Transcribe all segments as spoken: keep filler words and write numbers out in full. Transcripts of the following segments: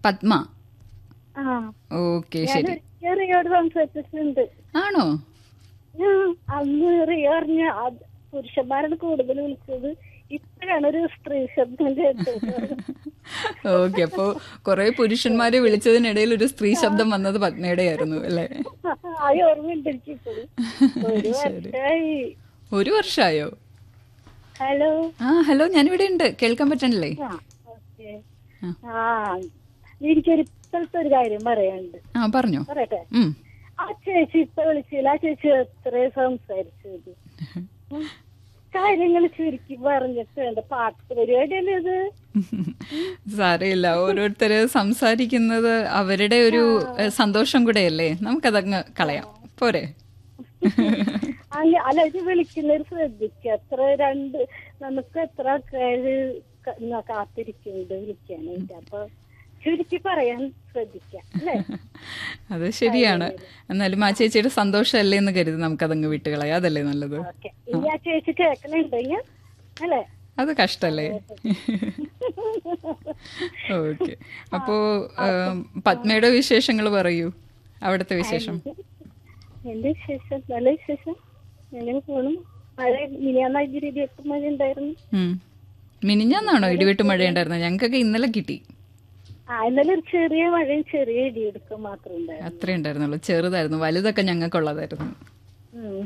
പത്മ. ആ ഓക്കെ, ഞാൻ ശരി. ഒരിക്കൽ റിയോട് സംസാരിച്ചിട്ടുണ്ട്. ആണോ? ഉം, അന്ന് റിയോ പറഞ്ഞ അത് പുരുഷന്മാരാണ് കൂടുതൽ വിളിച്ചത്, ഇപ്പോഴാണ് ഒരു സ്ത്രീ ശബ്ദം കേട്ടത്. ഓക്കെ, അപ്പോ കുറെ പുരുഷന്മാരെ വിളിച്ചതിനിടയിൽ ഒരു സ്ത്രീ ശബ്ദം വന്നത് പത്മയുടെ ആയിരുന്നു അല്ലേ? ആ ഓർമ്മയുണ്ട് എനിക്കിപ്പോഴും. ഒരു ശരി. വർഷമായി. ഒരു വർഷമായോ? ഹലോ. ആ ഹലോ, ഞാനിവിടെ ഉണ്ട്, കേൾക്കാൻ പറ്റണില്ലേ? ആ ഓക്കെ. ആ എനിക്കൊരു ഇപ്പോഴത്തെ ഒരു കാര്യം പറയാനുണ്ട്. ആ പറഞ്ഞോ. പറയട്ടെ. ഉം. ആ ചേച്ചി ഇപ്പൊ വിളിച്ചില്ല, ആ ചേച്ചി എത്ര സംസാരിച്ചത്, കാര്യങ്ങൾ ചുരുക്കി പറഞ്ഞിട്ട് വേണ്ട. പാട്ട് പരിപാടിയല്ലേ ഇത്? സാരമില്ല, ഓരോരുത്തര് സംസാരിക്കുന്നത് അവരുടെ ഒരു എഹ്, സന്തോഷം കൂടെയല്ലേ, നമുക്കതങ്ങ് കളയാം പോരെ. അല്ല അല്ല, ഇത് വിളിക്കുന്നവർ ശ്രദ്ധിക്കുക. എത്ര രണ്ട് നമുക്ക് എത്ര ആൾക്കാര് ക- ന- കാത്തിരിക്കുന്നുണ്ട് വിളിക്കാനായിട്ട്. അപ്പൊ ചുരുക്കി പറയാൻ ശ്രദ്ധിക്കാം അല്ലേ? അത് ശരിയാണ്. എന്നാലും ആ ചേച്ചിയുടെ സന്തോഷമല്ലേ എന്ന് കരുതി നമുക്കതങ്ങ് വിട്ടുകളയാം, അതല്ലേ നല്ലത്. ഓക്കെ. ഇനി ആ ചേച്ചി കേൾക്കണുണ്ടെങ്കിൽ അല്ലേ? അത് കഷ്ടല്ലേ. ഓക്കെ, അപ്പോ ഏം, പത്മയുടെ വിശേഷങ്ങൾ പറയൂ, അവിടുത്തെ വിശേഷം. എന്റെ വിശേഷം നല്ല വിശേഷം. എങ്ങനെ പോണു? മഴ മിനിയാന്ന രീതിയൊക്കെ മഴ ഉണ്ടായിരുന്നു. ഉം. മിനിഞ്ഞാന്നാണോ ഇടിവെട്ട് മഴയുണ്ടായിരുന്നത്? ഞങ്ങൾക്കൊക്കെ ഇന്നലെ കിട്ടി. ആ ഇന്നലെ ഒരു ചെറിയ മഴയും ചെറിയ ഇടിയെടുക്കുക മാത്രം ഉണ്ടായിരുന്നു. അത്രേ ഉണ്ടായിരുന്നുള്ളൂ, ചെറുതായിരുന്നു. വലുതൊക്കെ ഞങ്ങൾക്കുള്ളതായിരുന്നു. ഉം.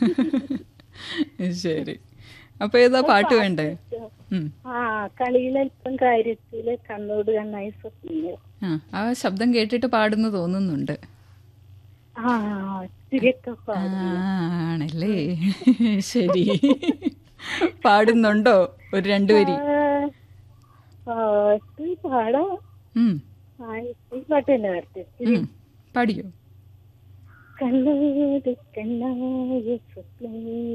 ശരി, അപ്പൊ ഏതാ പാട്ട് വേണ്ടേ? ഉം. ആ കളിയിലൽപ്പം കാര്യത്തില് കണ്ണോട് കണ്ണായി സ്വപ്നങ്ങൾ. ആ ആ ശബ്ദം കേട്ടിട്ട് പാടുന്നു തോന്നുന്നുണ്ട്. ആ ഇത്തിരിയൊക്കെ ആ, പാടുന്നു. ആണല്ലേ. ശരി, പാടുന്നുണ്ടോ ഒരു രണ്ടുപേരി? ആ, പാട്ട് പാടാം. ഉം. ആ ഈ പാട്ട് തന്നെ പാട്ട്. ഉം. പാടിയോ? കണ്ണോട് കണ്ണായ സ്വപ്നങ്ങൾ